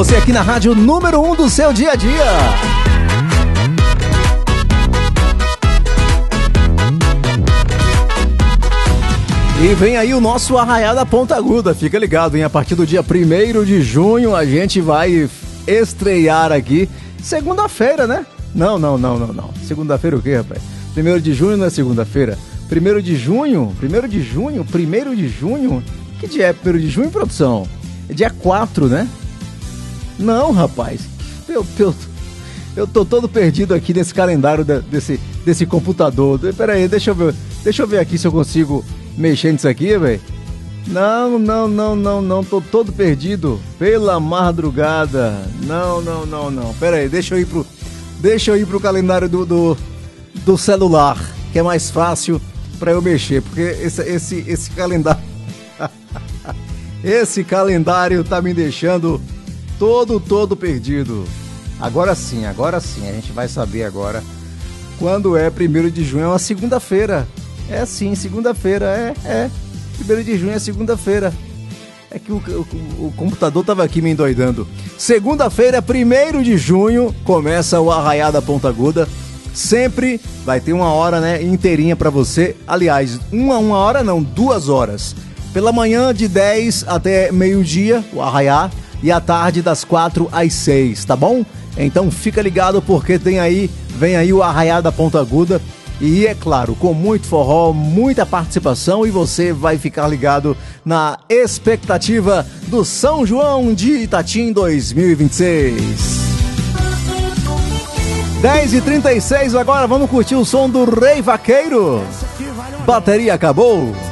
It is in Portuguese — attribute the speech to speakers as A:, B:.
A: Você aqui na rádio número 1 do seu dia a dia. E vem aí o nosso Arraiá da Ponta Aguda. Fica ligado, hein? A partir do dia 1º de junho a gente vai estrear aqui. Segunda-feira, né? Não. Segunda-feira o quê, rapaz? 1º de junho não é segunda-feira. 1º de junho? Que dia é 1º de junho, produção? É dia 4, né? Não, rapaz. Eu tô todo perdido aqui nesse calendário desse computador. Pera aí, deixa eu ver aqui se eu consigo mexer nisso aqui, velho. Não, tô todo perdido. Pela madrugada. Não. Pera aí, deixa eu ir pro calendário do celular, que é mais fácil pra eu mexer, porque esse calendário esse calendário tá me deixando todo perdido. Agora sim, a gente vai saber agora quando é 1º de junho, é uma segunda-feira. É sim, segunda-feira, 1º de junho é segunda-feira. É que o computador tava aqui me endoidando. Segunda-feira, 1º de junho, começa o Arraiá da Ponta Aguda. Sempre vai ter uma hora, né, inteirinha pra você. Aliás, uma hora não, 2 horas. Pela manhã, de 10 até meio-dia, o Arraiá. E à tarde, das 4 às 6, tá bom? Então fica ligado, porque vem aí o Arraiá da Ponta Aguda. E é claro, com muito forró, muita participação, e você vai ficar ligado na expectativa do São João de Itatim 2026. 10h36, agora vamos curtir o som do Rei Vaqueiro. Bateria acabou.